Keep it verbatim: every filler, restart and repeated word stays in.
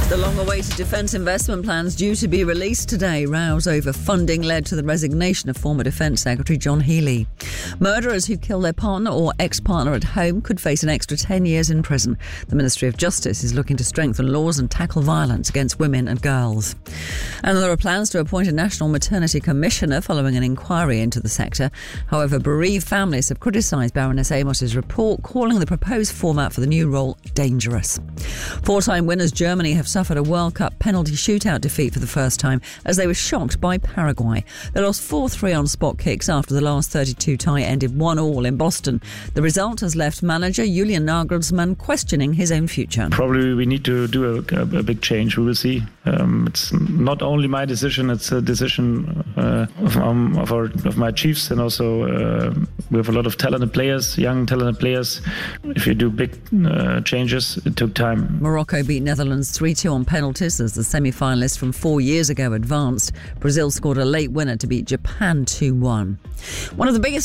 The long-awaited defence investment plans due to be released today. Rows over funding led to the resignation of former Defence Secretary John Healey. Murderers who kill their partner or ex-partner at home could face an extra ten years in prison. The Ministry of Justice is looking to strengthen laws and tackle violence against women and girls. And there are plans to appoint a National Maternity Commissioner following an inquiry into the sector. However, bereaved families have criticised Baroness Amos's report, calling the proposed format for the new role dangerous. Four-time winners Germany have suffered a World Cup penalty shootout defeat for the first time as they were shocked by Paraguay. They lost four three on spot kicks after the last thirty-two tie ended one all in Boston. The result has left manager Julian Nagelsmann questioning his own future. Probably we need to do a, a, a big change. We will see. Um, it's not only my decision, it's a decision uh, of, um, of, our, of my chiefs, and also uh, we have a lot of talented players, young talented players. If you do big uh, changes, it took time. Morocco beat Netherlands three two on penalties as the semi-finalists from four years ago advanced. Brazil scored a late winner to beat Japan two one. One of the biggest